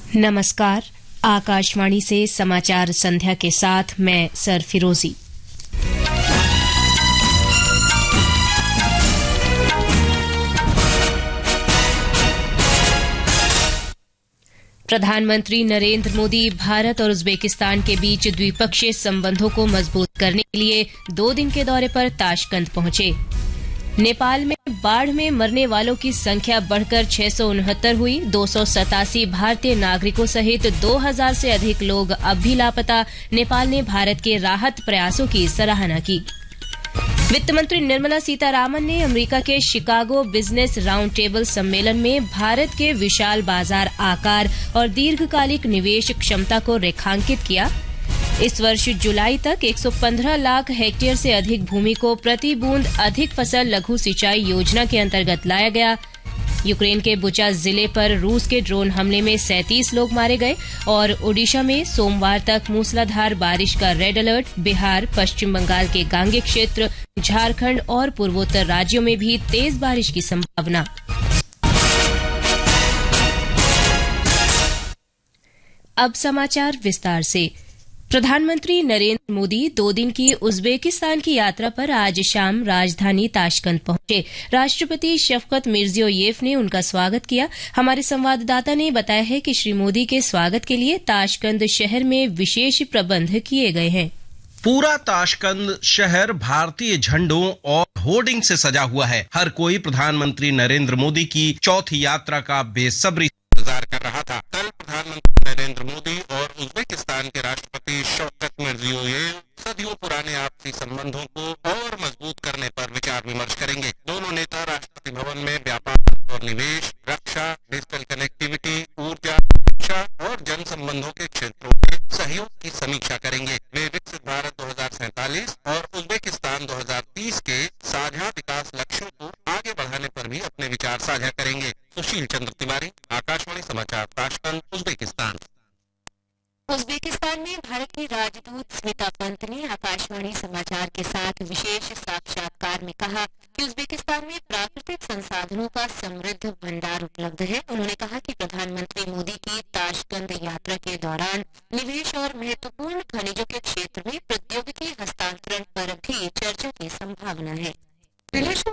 नमस्कार। आकाशवाणी से समाचार संध्या के साथ मैं सर फिरोजी। प्रधानमंत्री नरेंद्र मोदी भारत और उज्बेकिस्तान के बीच द्विपक्षीय संबंधों को मजबूत करने के लिए 2 दिन के दौरे पर ताशकंद पहुंचे। नेपाल में बाढ़ में मरने वालों की संख्या बढ़कर 669 हुई। 287 भारतीय नागरिकों सहित 2000 से अधिक लोग अब भी लापता। नेपाल ने भारत के राहत प्रयासों की सराहना की। वित्त मंत्री निर्मला सीतारामन ने अमेरिका के शिकागो बिजनेस राउंड टेबल सम्मेलन में भारत के विशाल बाजार आकार और दीर्घकालिक निवेश क्षमता को रेखांकित किया। इस वर्ष जुलाई तक 115 लाख हेक्टेयर से अधिक भूमि को प्रति बूंद अधिक फसल लघु सिंचाई योजना के अंतर्गत लाया गया। यूक्रेन के बुचा जिले पर रूस के ड्रोन हमले में 37 लोग मारे गए और ओडिशा में सोमवार तक मूसलाधार बारिश का रेड अलर्ट। बिहार, पश्चिम बंगाल के गांगे क्षेत्र, झारखंड और पूर्वोत्तर राज्यों में भी तेज बारिश की संभावना। अब समाचार विस्तार से। प्रधानमंत्री नरेंद्र मोदी 2 दिन की उज्बेकिस्तान की यात्रा पर आज शाम राजधानी ताशकंद पहुंचे। राष्ट्रपति शफकत मिर्जियोयेव ने उनका स्वागत किया। हमारे संवाददाता ने बताया है कि श्री मोदी के स्वागत के लिए ताशकंद शहर में विशेष प्रबंध किए गए हैं। पूरा ताशकंद शहर भारतीय झंडों और होर्डिंग से सजा हुआ है। हर कोई प्रधानमंत्री नरेंद्र मोदी की चौथी यात्रा का बेसब्री से इंतजार कर रहा था। कल प्रधानमंत्री नरेंद्र मोदी और उज्बेकिस्तान के राष्ट्रपति शफकत मिर्जियोयेव सदियों पुराने आपसी संबंधों को और मजबूत करने पर विचार विमर्श करेंगे। दोनों नेता राष्ट्रपति भवन में व्यापार और निवेश, रक्षा, डिजिटल कनेक्टिविटी, ऊर्जा, शिक्षा और जन संबंधों के क्षेत्रों में सहयोग की समीक्षा करेंगे। वे विकसित भारत 2047 और उज्बेकिस्तान 2030 के साझा विकास लक्ष्यों को आगे बढ़ाने पर भी अपने विचार साझा करेंगे। सुशील चंद्र तिवारी, आकाशवाणी समाचार, ताशकंद, उज्बेकिस्तान। उज्बेकिस्तान में भारत की राजदूत स्मिता पंत ने आकाशवाणी समाचार के साथ विशेष साक्षात्कार में कहा कि उज्बेकिस्तान में प्राकृतिक संसाधनों का समृद्ध भंडार उपलब्ध है। उन्होंने कहा कि प्रधानमंत्री मोदी की ताशकंद यात्रा के दौरान निवेश और महत्वपूर्ण खनिजों के क्षेत्र में प्रौद्योगिकी हस्तांतरण पर भी चर्चा की संभावना है। Relation